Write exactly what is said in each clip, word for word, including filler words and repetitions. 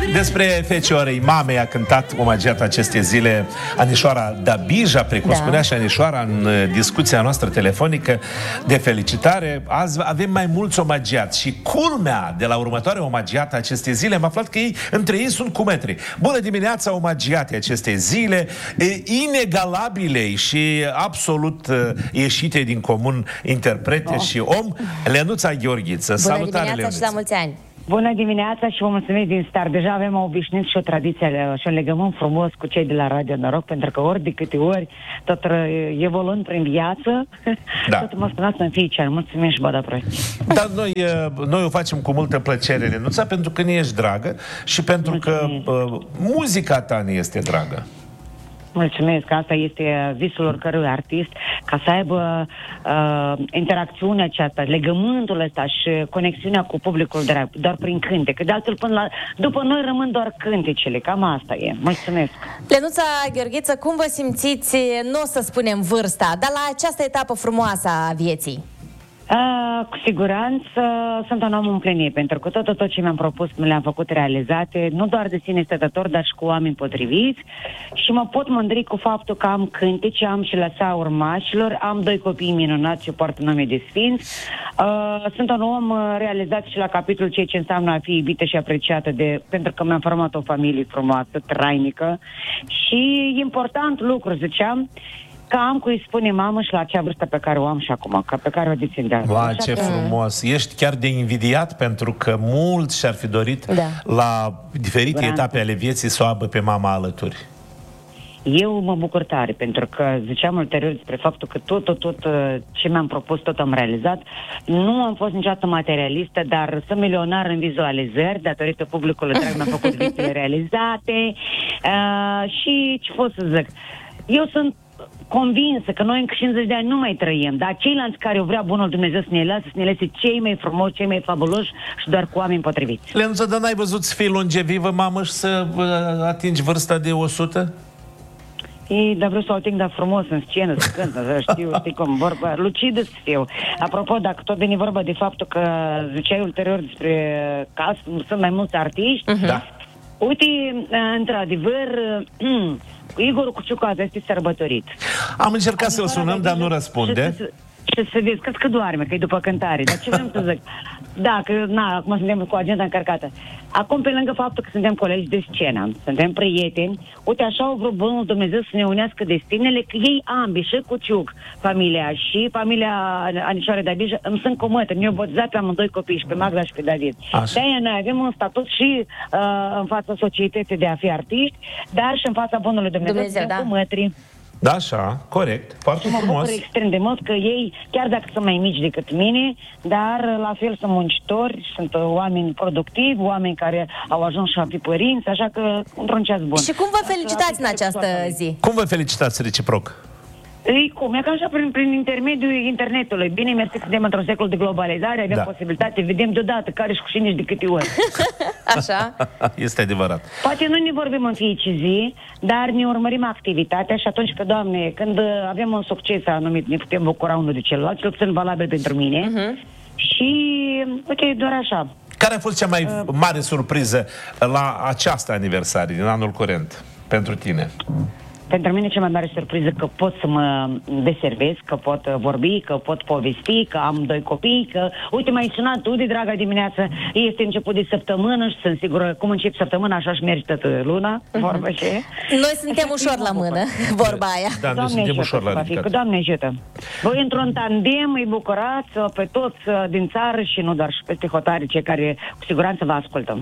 Despre fecioarei mamei a cântat omagiat aceste zile Anișoara Dabija, precum da. spunea și Anișoara în discuția noastră telefonică de felicitare. Azi avem mai mulți omagiați și culmea de la următoarea omagiată aceste zile am aflat că ei, între ei sunt cu metri. Bună dimineața, omagiate aceste zile, inegalabile și absolut ieșite din comun interprete oh. și om, Lenuța Gheorghiță. Bună Salutare, dimineața Lenuța. și la mulți ani! Bună dimineața și vă mulțumesc din start. Deja avem o obișnuit și o tradiție și un legământ frumos cu cei de la Radio Noroc, pentru că ori de câte ori, tot evoluând prin viață, da. tot mă spuneați în fiecare. Mulțumesc și bada prost. Dar noi, noi o facem cu multă plăcere, Lenuța, pentru că ne ești dragă și pentru mulțumesc. că uh, muzica ta ne este dragă. Mulțumesc, asta este visul oricărui artist, ca să aibă uh, interacțiunea aceasta, legământul ăsta și conexiunea cu publicul drag, doar prin cântece. De altfel, până la, după noi rămân doar cântecele, cam asta e. Mulțumesc. Lenuța Gheorghiță, cum vă simțiți, nu o să spunem vârsta, dar la această etapă frumoasă a vieții? Uh, cu siguranță sunt un om împlinit, pentru că tot, tot ce mi-am propus mi le-am făcut realizate, nu doar de sine stătător, dar și cu oameni potriviți, și mă pot mândri cu faptul că am cântece, am și lăsa urmașilor, am doi copii minunați și poartă nume de sfinți. Uh, sunt un om realizat și la capitolul ceea ce înseamnă a fi iubită și apreciată, de, pentru că mi-am format o familie frumoasă, trainică, și important lucru, ziceam, că am cu îi spune mamă și la acea vârstă pe care o am și acum, ca pe care o dețin de azi. Wow, ce că... frumos! Ești chiar de invidiat, pentru că mulți și-ar fi dorit da. la diferite Brand. etape ale vieții să o aibă pe mama alături. Eu mă bucur tare, pentru că ziceam ulterior despre faptul că tot, tot, tot ce mi-am propus, tot am realizat. Nu am fost niciodată materialistă, dar sunt milionar în vizualizări, datorită publicului drag mi-am făcut visele realizate. Uh, și ce pot să zic? Eu sunt convinsă că noi în cincizeci de ani nu mai trăim, dar ceilalți care o vrea bunul Dumnezeu să ne lasă, să ne lase cei mai frumoși, cei mai fabuloși și doar cu oameni potriviți. Lenuța, dar n-ai văzut să fii longevivă, mamă, și să atingi vârsta de o sută? Ei, dar vreau să o ating, dar frumos, în scenă, să cântă, să știu, știi cum, vorba, lucidă să fiu. Apropo, dacă tot vine vorba de faptul că ziceai ulterior despre că sunt mai mulți artiști, uh-huh. da. Uite, într-adevăr, Igor Cuciucu azi este sărbătorit. Am încercat să-l sunăm, dar nu răspunde. Și să vezi, că doarme, că e după cântare. Dar ce vrem să zic? Da, că, na, acum suntem cu agenda încărcată. Acum, pe lângă faptul că suntem colegi de scenă, suntem prieteni, uite, așa au vrut bunul Dumnezeu să ne unească destinele, că ei ambii, și Cuciuc, familia, și familia Anișoare Dabija, îmi sunt comătri. Eu botezat pe amândoi copii, și pe Magda și pe David. De-aia noi avem un statut și uh, în fața societății de a fi artiști, dar și în fața bunului Dumnezeu, Dumnezeu da. comătri. Da, așa, corect, foarte frumos. Mă bucur extrem de mult că ei, chiar dacă sunt mai mici decât mine, dar la fel sunt muncitori, sunt oameni productivi, oameni care au ajuns și a fi părinți, așa că într-un ceas bun. Și cum vă felicitați în această zi? Cum vă felicitați reciproc? Ei, cum? E ca așa prin, prin intermediul internetului. Bine, mersi că suntem într-un secol de globalizare, avem da. posibilitate, vedem deodată care și cu cine și de câte ori. Așa? Este adevărat. Poate nu ne vorbim în fiecare zi, dar ne urmărim activitatea și atunci că, Doamne, când avem un succes anumit, ne putem bucura unul de celălalt, cel puțin valabil pentru mine. Uh-huh. Și, uite, doar așa. Care a fost cea mai uh, mare surpriză la această aniversare din anul curent pentru tine? Pentru mine cea mai mare surpriză că pot să mă deservesc, că pot vorbi, că pot povesti, că am doi copii, că, uite, m-ai sunat tu de draga dimineață, este început de săptămână și sunt sigură cum încep săptămâna, așa-și merge toată luna, uh-huh. vorba și... Noi suntem ușor la mână, vorba aia. Da, noi suntem ușor la ridicat. Doamne ajută! Voi într-un tandem îi bucurați pe toți din țară și nu doar și peste hotare, cei care cu siguranță vă ascultăm.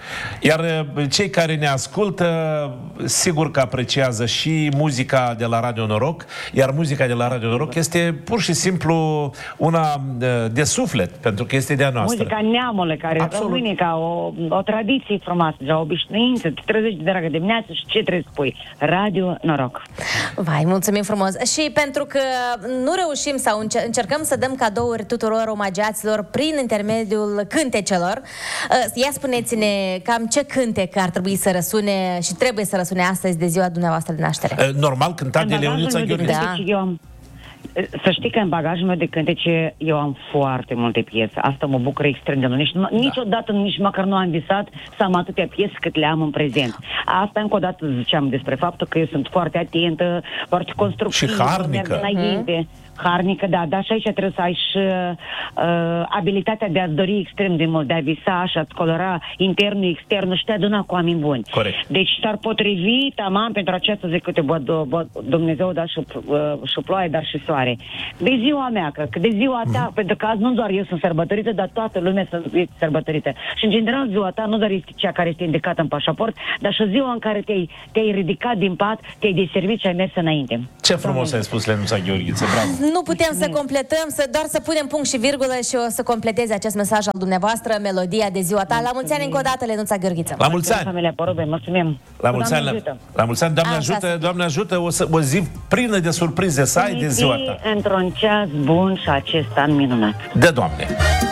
Iar cei care ne ascultă, sigur că apreciază și muzica de la Radio Noroc, iar muzica de la Radio Noroc este pur și simplu una de suflet, pentru că este de-a noastră. Muzica neamului, care Absolut. rămâne ca o, o tradiție frumoasă, o obișnuință, te trezești de dragă dimineață și ce trebuie să spui? Radio Noroc. Vai, mulțumim frumos! Și pentru că nu reușim sau încercăm să dăm cadouri tuturor omagiaților prin intermediul cântecelor, ia spuneți-ne cam ce cântec ar trebui să răsune și trebuie să răsune astăzi de ziua dumneavoastră de naștere? Normal, cântat de Lenuța Gheorghiță. Da. Să știi că în bagajul meu de cântece eu am foarte multe piese. Asta mă bucură extrem de mult. Nici, da. Niciodată, nici măcar nu am visat să am atâtea piese cât le am în prezent. Asta încă o dată ziceam despre faptul că eu sunt foarte atentă, foarte constructivă. Și harnică. Înainte. Harnică, da, dar și aici trebuie să ai și uh, abilitatea de a-ți dori extrem de mult, de a visa și a-ți colora internul, externul și te aduna cu oameni buni. Corect. Deci s-ar potrivi, tamam, pentru aceasta zic, uite, bă, bă, Dumnezeu da și, uh, și ploaie, dar și soare. De ziua mea, că, că de ziua ta, mm. pentru că azi nu doar eu sunt sărbătorită, dar toată lumea este sărbătorită. Și în general ziua ta nu doar este cea care este indicată în pașaport, dar și ziua în care te-ai, te-ai ridicat din pat, te-ai deservit și ai mers înainte. Ce frumos ai spus, Lenuța Gheorghiță, bravo! Nu putem să completăm, să doar să punem punct și virgulă și o să completeze acest mesaj al dumneavoastră, melodia de ziua ta. La mulți ani încă o dată, Lenuța Gheorghiță. La mulți ani! Familia Porube, mulțumim! La mulți ani! La, la mulți ani, Doamne ajută, Doamne ajută, o, să, o zi plină de surprize să ai de ziua ta. Într-un ceas bun și acest an minunat. De Doamne!